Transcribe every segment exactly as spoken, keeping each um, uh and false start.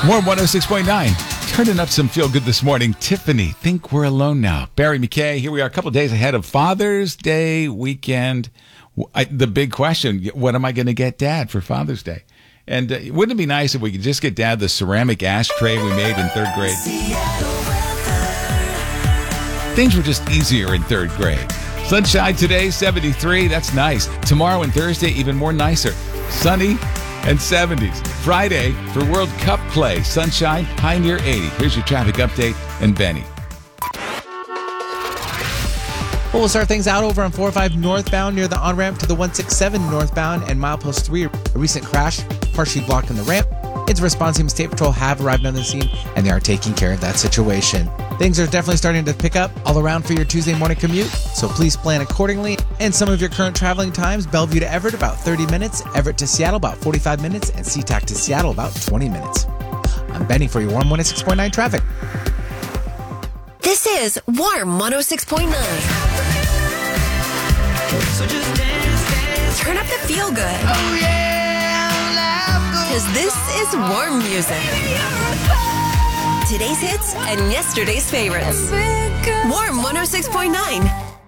Warm one oh six point nine. Turning up some feel good this morning. Tiffany, Think We're Alone Now. Barry McKay, here we are a couple days ahead of Father's Day weekend. I, the big question, what am I going to get Dad for Father's Day? And uh, wouldn't it be nice if we could just get Dad the ceramic ashtray we made in third grade? Things were just easier in third grade. Sunshine today, seventy-three. That's nice. Tomorrow and Thursday, even more nicer. Sunny and seventies. Friday for World Cup play. Sunshine, high near eighty. Here's your traffic update and Benny. Well, we'll start things out over on four oh five northbound near the on-ramp to the one sixty-seven northbound and milepost three. A recent crash partially blocking the ramp. Its response team, State Patrol, have arrived on the scene, and they are taking care of that situation. Things are definitely starting to pick up all around for your Tuesday morning commute, so please plan accordingly. And some of your current traveling times: Bellevue to Everett, about thirty minutes, Everett to Seattle, about forty-five minutes, and SeaTac to Seattle, about twenty minutes. I'm Benny for your Warm one oh six point nine traffic. This is Warm one oh six point nine. So just dance, dance. Turn up the feel good. Oh yeah, because this is warm music. Today's hits and yesterday's favorites. Warm one oh six point nine.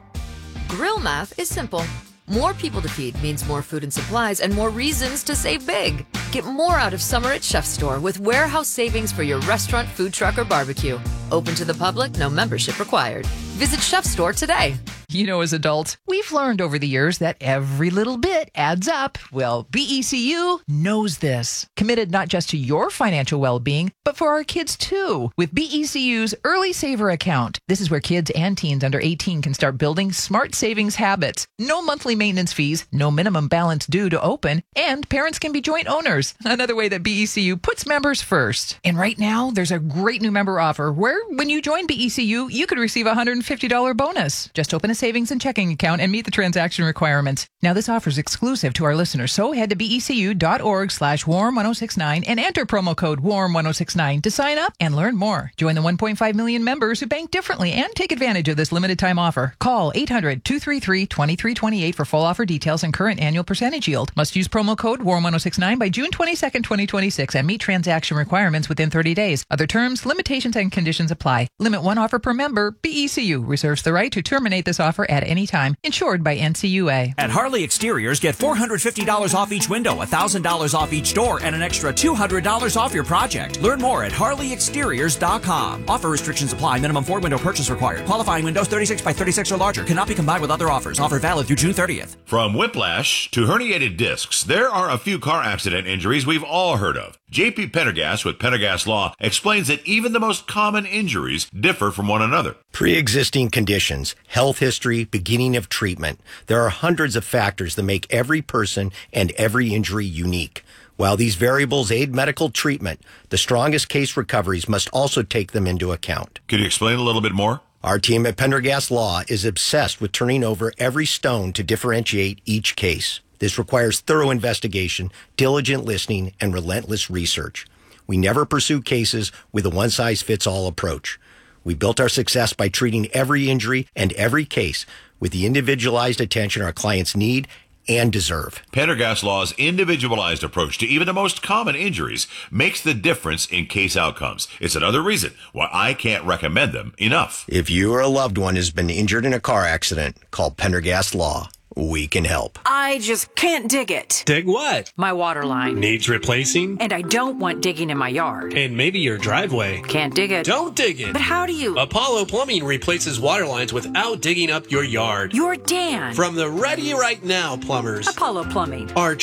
Grill math is simple. More people to feed means more food and supplies and more reasons to save big. Get more out of summer at Chef Store with warehouse savings for your restaurant, food truck, or barbecue. Open to the public, no membership required. Visit Chef Store today. You know, as adults, we've learned over the years that every little bit adds up. Well, B E C U knows this. Committed not just to your financial well-being, but for our kids too, with B E C U's Early Saver account. This is where kids and teens under eighteen can start building smart savings habits. No monthly maintenance fees, no minimum balance due to open, and parents can be joint owners. Another way that B E C U puts members first. And right now, there's a great new member offer where when you join B E C U, you could receive a one hundred fifty dollars bonus. Just open a savings and checking account and meet the transaction requirements. Now, this offer is exclusive to our listeners, so head to becu.org slash warm1069 and enter promo code warm ten sixty-nine to sign up and learn more. Join the one point five million members who bank differently and take advantage of this limited time offer. Call eight hundred, two three three, two three two eight for full offer details and current annual percentage yield. Must use promo code warm ten sixty-nine by June twenty-second, twenty twenty-six and meet transaction requirements within thirty days. Other terms, limitations, and conditions apply. Limit one offer per member. B E C U reserves the right to terminate this offer at any time. Insured by N C U A. At Harley Exteriors, get four hundred fifty dollars off each window, one thousand dollars off each door, and an extra two hundred dollars off your project. Learn more at harley exteriors dot com. Offer restrictions apply. Minimum four window purchase required. Qualifying windows thirty-six by thirty-six or larger. Cannot be combined with other offers. Offer valid through June thirtieth. From whiplash to herniated discs, there are a few car accident injuries we've all heard of. J P Pendergast with Pendergast Law explains that even the most common injuries differ from one another. Pre-existing conditions, health history, beginning of treatment. There are hundreds of factors that make every person and every injury unique. While these variables aid medical treatment, the strongest case recoveries must also take them into account. Could you explain a little bit more? Our team at Pendergast Law is obsessed with turning over every stone to differentiate each case. This requires thorough investigation, diligent listening, and relentless research. We never pursue cases with a one-size-fits-all approach. We built our success by treating every injury and every case with the individualized attention our clients need and deserve. Pendergast Law's individualized approach to even the most common injuries makes the difference in case outcomes. It's another reason why I can't recommend them enough. If you or a loved one has been injured in a car accident, call Pendergast Law. We can help. I just can't dig it. Dig what? My water line. Needs replacing? And I don't want digging in my yard. And maybe your driveway. Can't dig it. Don't dig it. But how do you? Apollo Plumbing replaces water lines without digging up your yard. You're Dan. From the Ready Right Now plumbers. Apollo Plumbing. Our